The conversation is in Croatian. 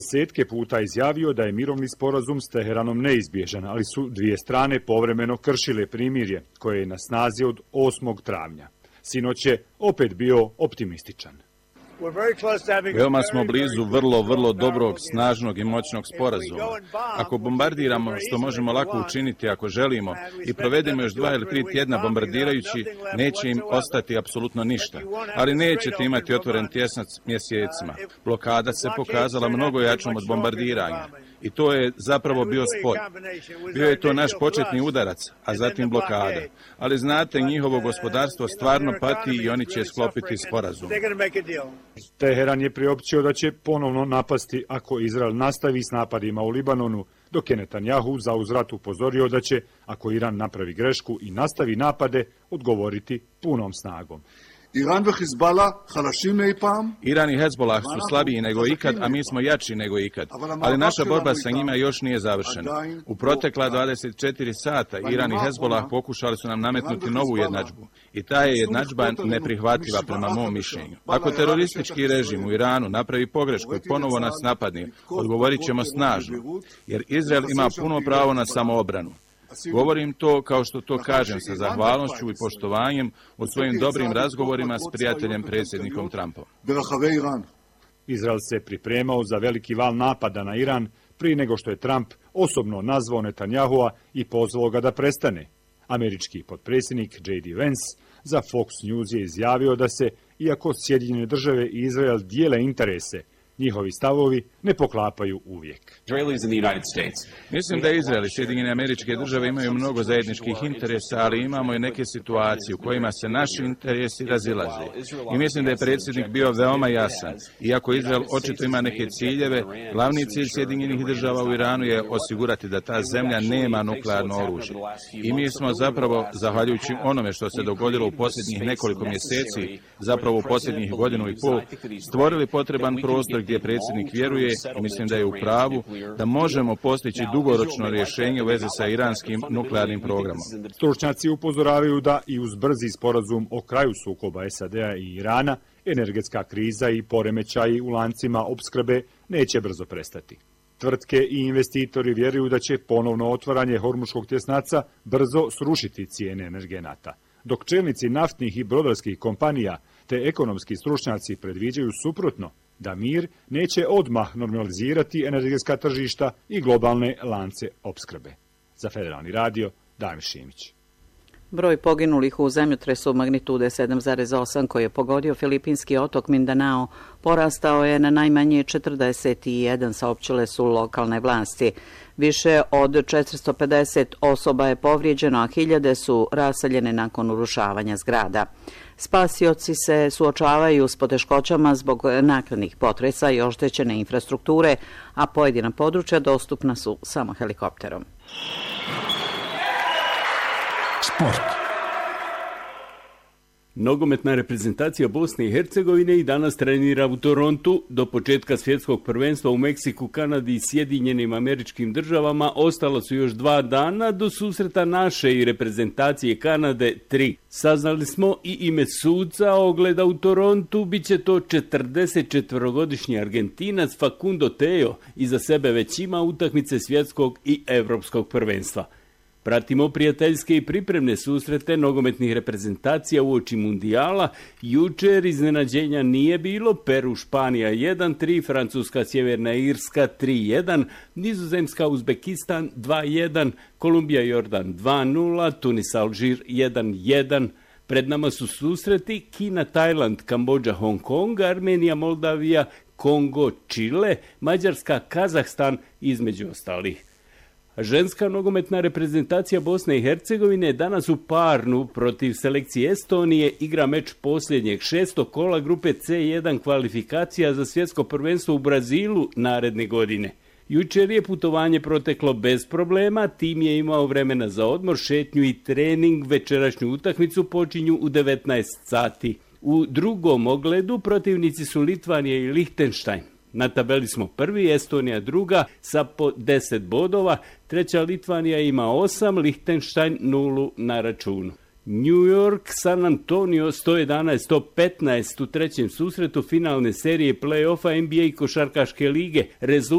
Desetke puta izjavio da je mirovni sporazum s Teheranom neizbježan, ali su dvije strane povremeno kršile primirje, koje je na snazi od 8. travnja. Sinoć je opet bio optimističan. Veoma smo blizu vrlo dobrog, snažnog i moćnog sporazuma. Ako bombardiramo, što možemo lako učiniti ako želimo, i provedemo još 2 ili 3 tjedna bombardirajući, neće im ostati apsolutno ništa. Ali nećete imati otvoren tjesnac mjesecima. Blokada se pokazala mnogo jačom od bombardiranja. I to je zapravo bio spor. Bio je to naš početni udarac, a zatim blokada. Ali znate, njihovo gospodarstvo stvarno pati i oni će sklopiti sporazum. Teheran je priopćio da će ponovno napasti ako Izrael nastavi s napadima u Libanonu, dok je Netanjahu za uzvrat upozorio da će, ako Iran napravi grešku i nastavi napade, odgovoriti punom snagom. Iran i Hezbollah su slabiji nego ikad, a mi smo jači nego ikad. Ali naša borba sa njima još nije završena. U protekla 24 sata Iran i Hezbollah pokušali su nam nametnuti novu jednadžbu. I ta je jednadžba neprihvatljiva prema mom mišljenju. Ako teroristički režim u Iranu napravi pogrešku i ponovo nas napadne, odgovorit ćemo snažno. Jer Izrael ima puno pravo na samoobranu. Govorim to kao što to kažem sa zahvalnošću i poštovanjem u svojim dobrim razgovorima s prijateljem predsjednikom Trumpom. Izrael se pripremao za veliki val napada na Iran prije nego što je Trump osobno nazvao Netanyahua i pozvao ga da prestane. Američki potpredsjednik J.D. Vance za Fox News je izjavio da se, iako Sjedinjene države i Izrael dijele interese, njihovi stavovi ne poklapaju uvijek. Mislim da Izrael i Sjedinjene Američke Države imaju mnogo zajedničkih interesa, ali imamo i neke situacije u kojima se naši interesi razilaze. I mislim da je predsjednik bio veoma jasan. Iako Izrael očito ima neke ciljeve, glavni cilj Sjedinjenih Država u Iranu je osigurati da ta zemlja nema nuklearno oružje. I mi smo zapravo, zahvaljujući onome što se dogodilo u posljednjih nekoliko mjeseci, zapravo u posljednjih 1,5 godinu, stvorili potreban prostor gdje predsjednik vjeruje, i mislim da je u pravu, da možemo postići dugoročno rješenje u vezi sa iranskim nuklearnim programom. Stručnjaci upozoravaju da i uz brzi sporazum o kraju sukoba SAD-a i Irana, energetska kriza i poremećaji u lancima opskrbe neće brzo prestati. Tvrtke i investitori vjeruju da će ponovno otvaranje Hormuškog tjesnaca brzo srušiti cijene energenata, dok čelnici naftnih i brodarskih kompanija te ekonomski stručnjaci predviđaju suprotno, da mir neće odmah normalizirati energetska tržišta i globalne lance opskrbe. Za Federalni radio, Damir Šimić. Broj poginulih u zemljotresu magnitude 7,8 koji je pogodio filipinski otok Mindanao porastao je na najmanje 41, saopćile su lokalne vlasti. Više od 450 osoba je povrijeđeno, a hiljade su raseljene nakon urušavanja zgrada. Spasioci se suočavaju s poteškoćama zbog naknadnih potresa i oštećene infrastrukture, a pojedina područja dostupna su samo helikopterom. Sport. Nogometna reprezentacija Bosne i Hercegovine i danas trenira u Torontu. Do početka svjetskog prvenstva u Meksiku, Kanadi i Sjedinjenim Američkim Državama ostalo su još 2 dana do susreta naše i reprezentacije Kanade 3. Saznali smo i ime suca ogleda u Torontu, bit će to 44-godišnji Argentinac Facundo Teo, iza sebe već ima utakmice svjetskog i evropskog prvenstva. Pratimo prijateljske i pripremne susrete nogometnih reprezentacija uoči mundijala. Jučer iznenađenja nije bilo. Peru, Španija 1-3, Francuska, Sjeverna Irska 3-1, Nizozemska, Uzbekistan 2-1, Kolumbija, Jordan 2-0, Tunis, Alžir 1-1. Pred nama su susreti Kina, Tajland, Kambodža, Hong Kong, Armenija, Moldavija, Kongo, Čile, Mađarska, Kazahstan, između ostalih. Ženska nogometna reprezentacija Bosne i Hercegovine danas u Parnu protiv selekcije Estonije igra meč posljednjeg 6. kola grupe C1 kvalifikacija za svjetsko prvenstvo u Brazilu naredne godine. Jučer je putovanje proteklo bez problema, tim je imao vremena za odmor, šetnju i trening, večerašnju utakmicu počinju u 19 sati. U drugom ogledu protivnici su Litvanija i Lihtenštajn. Na tabeli smo prvi, Estonija druga sa po 10 bodova, treća Litvanija ima 8, Lihtenštajn 0 na računu. New York, San Antonio 111-115 u trećem susretu finalne serije play-offa NBA košarkaške lige.